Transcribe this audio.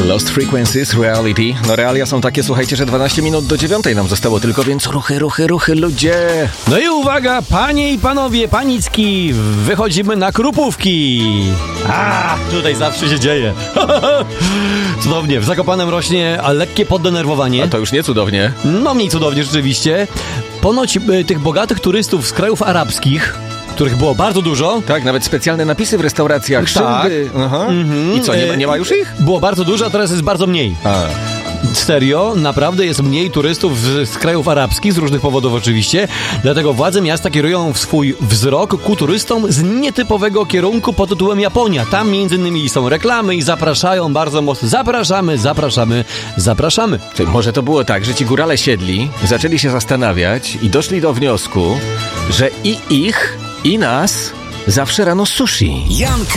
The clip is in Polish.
Lost Frequencies, Reality. No realia są takie, słuchajcie, że 12 minut do 9 nam zostało tylko, więc ruchy, ludzie. No i uwaga, panie i panowie, panicki, wychodzimy na Krupówki. Tutaj zawsze się dzieje. Cudownie, w Zakopanem rośnie lekkie poddenerwowanie. A to już nie cudownie. No mniej cudownie rzeczywiście. Ponoć tych bogatych turystów z krajów arabskich, których było bardzo dużo. Tak, nawet specjalne napisy w restauracjach. Tak. Szyndy. I co, nie ma już ich? Było bardzo dużo, a teraz jest bardzo mniej. Serio, naprawdę jest mniej turystów z krajów arabskich, z różnych powodów oczywiście, dlatego władze miasta kierują swój wzrok ku turystom z nietypowego kierunku pod tytułem Japonia. Tam między innymi są reklamy i zapraszają bardzo mocno. Zapraszamy. Może to było tak, że ci górale siedli, zaczęli się zastanawiać i doszli do wniosku, że i ich, i nas zawsze rano sushi. Jan